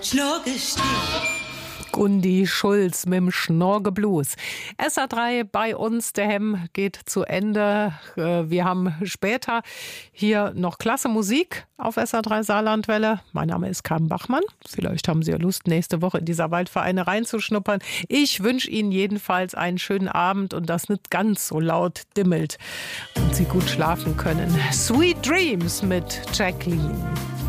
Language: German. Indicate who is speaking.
Speaker 1: Schnorgelstich.
Speaker 2: Gundi Schulz mit dem Schnorgeblues. SA3 bei uns, der Hemm geht zu Ende. Wir haben später hier noch klasse Musik auf SA3 Saarlandwelle. Mein Name ist Carmen Bachmann. Vielleicht haben Sie ja Lust, nächste Woche in dieser Waldvereine reinzuschnuppern. Ich wünsche Ihnen jedenfalls einen schönen Abend und das nicht ganz so laut dimmelt und Sie gut schlafen können. Sweet Dreams mit Jacqueline.